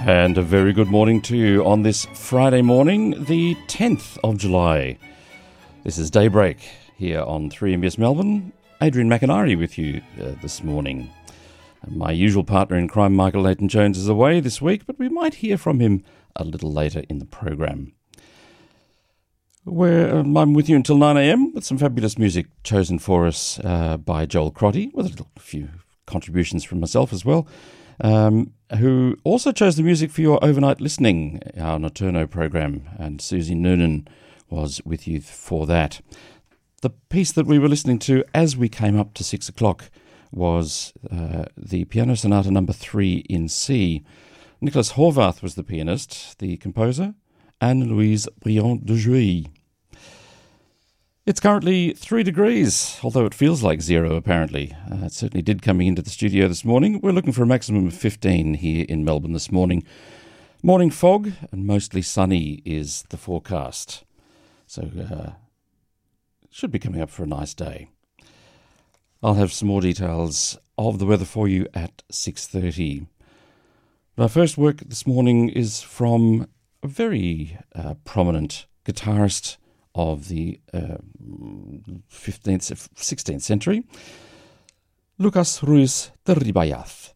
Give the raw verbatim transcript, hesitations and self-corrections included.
And a very good morning to you on this Friday morning, the tenth of July. This is Daybreak here on three M B S Melbourne. Adrian McIntyre with you uh, this morning. My usual partner in crime, Michael Leighton-Jones, is away this week, but we might hear from him a little later in the program. Where um, I'm with you until nine a.m. with some fabulous music chosen for us uh, by Joel Crotty, with a, little, a few contributions from myself as well, um, who also chose the music for your overnight listening, our Nocturno program, and Susie Noonan was with you for that. The piece that we were listening to as we came up to six o'clock was uh, the Piano Sonata number three in C. Nicholas Horvath was the pianist, the composer, Anne-Louise Briand de Jouy. It's currently three degrees, although it feels like zero apparently. Uh, it certainly did coming into the studio this morning. We're looking for a maximum of fifteen here in Melbourne this morning. Morning fog and mostly sunny is the forecast. So uh, it should be coming up for a nice day. I'll have some more details of the weather for you at six thirty. Our first work this morning is from a very uh, prominent guitarist of the uh, fifteenth, sixteenth century, Lucas Ruiz de Ribayaz.